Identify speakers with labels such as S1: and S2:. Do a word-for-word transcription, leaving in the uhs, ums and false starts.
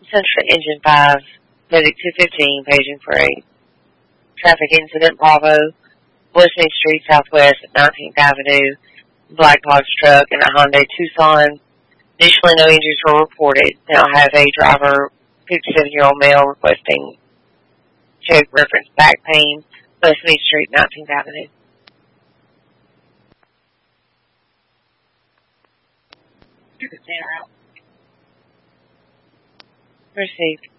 S1: Central Engine five, Medic two fifteen, paging for a traffic incident, Bravo, West Main Street, Southwest at nineteenth Avenue, Black box truck and a Hyundai Tucson. Initially, no injuries were reported. Now I have a driver, fifty-seven-year-old male, requesting check reference back pain, West Main Street, nineteenth Avenue. Received.